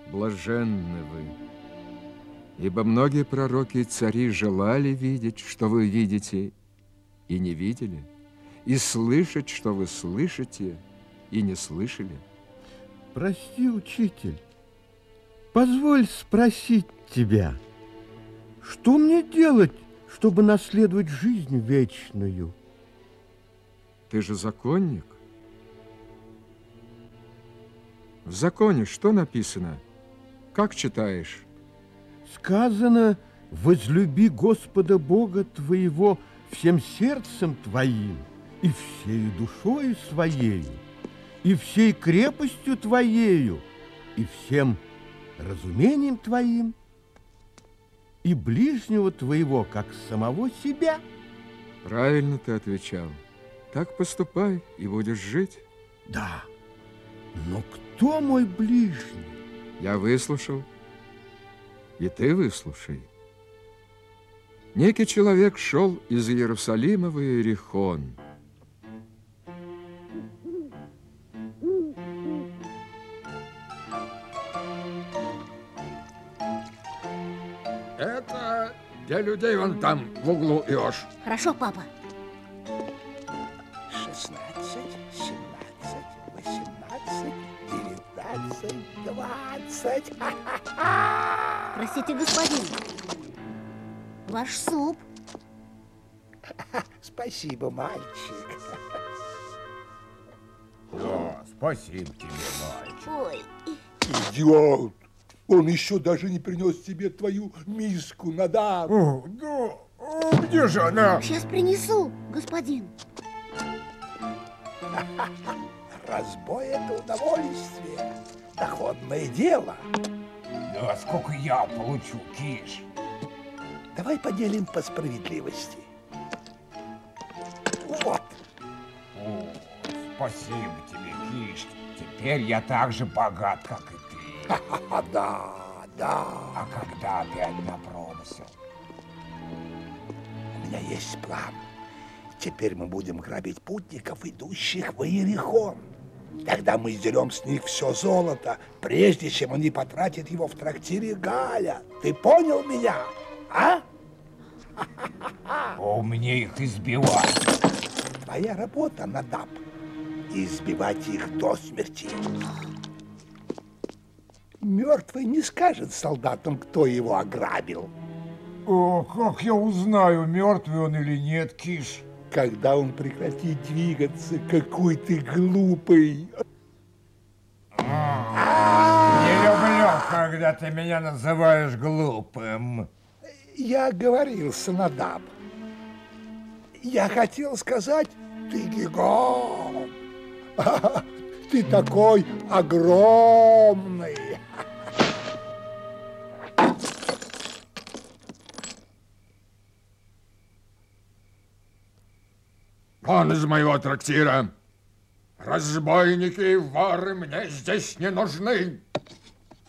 Блаженны вы, ибо многие пророки и цари желали видеть, что вы видите, и не видели, и слышать, что вы слышите, и не слышали. Прости, учитель, позволь спросить тебя, что мне делать, чтобы наследовать жизнь вечную? Ты же законник. В законе что написано? Как читаешь? Сказано: возлюби Господа Бога твоего всем сердцем твоим, и всею душою своею, и всей крепостью твоею, и всем разумением твоим, и ближнего твоего, как самого себя. Правильно ты отвечал. Так поступай, и будешь жить. Да, но кто мой ближний? Я выслушал, и ты выслушай. Некий человек шел из Иерусалима в Иерихон. Это для людей вон там, в углу, Иош. Хорошо, папа. 16, 17, 18, 19, 20. Простите, господин. Ваш суп. Спасибо, мальчик. Да, спасибо тебе, мальчик. Ой, Идиот! Он еще даже не принес тебе твою миску, Надав. О, да, где же она? сейчас принесу, господин. Разбой — это удовольствие, доходное дело. Да, сколько я получу, Киш? Давай поделим по справедливости. Вот. О, спасибо тебе, Киш. Теперь я так же богат, как и ты. Да, да. А когда опять на промысел? У меня есть план. Теперь мы будем грабить путников, идущих в Иерихон. Тогда мы сдерем с них все золото, прежде чем они потратят его в трактире Галя. Ты понял меня, а? О, мне их избивать. Твоя работа, Надаб, избивать их до смерти. Мертвый не скажет солдатам, кто его ограбил. О, как я узнаю, мертвый он или нет, Киш? Когда он прекратит двигаться, какой ты глупый. Не люблю, когда ты меня называешь глупым. Я говорил, Надаб. Я хотел сказать, ты гигант. Ты такой огромный. Вон из моего трактира. Разбойники и воры мне здесь не нужны.